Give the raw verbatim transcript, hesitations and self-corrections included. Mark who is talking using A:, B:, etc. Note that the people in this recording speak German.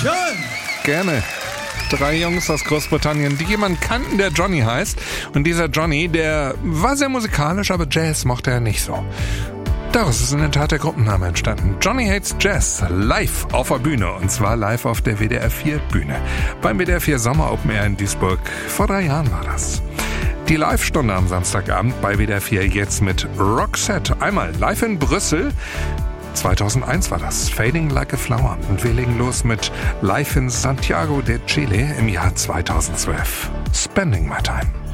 A: Gerne. Drei Jungs aus Großbritannien, die jemanden kannten, der Johnny heißt. Und dieser Johnny, der war sehr musikalisch, aber Jazz mochte er nicht so. Daraus ist in der Tat der Gruppenname entstanden. Johnny Hates Jazz, live auf der Bühne. Und zwar live auf der W D R vier Bühne. Beim W D R vier Sommer Open Air in Duisburg. Vor drei Jahren war das. Die Live-Stunde am Samstagabend bei W D R vier jetzt mit Roxette. Einmal live in Brüssel. zweitausendeins war das, Fading Like a Flower. Und wir legen los mit Live in Santiago de Chile im Jahr zweitausendzwölf. Spending My Time.